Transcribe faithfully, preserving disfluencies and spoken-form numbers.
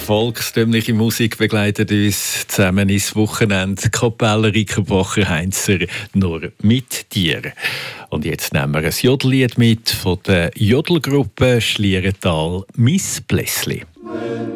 Volkstümliche Musik begleitet uns zusammen ins Wochenende. Kapelle Rickenbacher Heinzer «Nur mit dir». Und jetzt nehmen wir ein Jodellied mit von der Jodelgruppe Schlierental «Miss Blässli».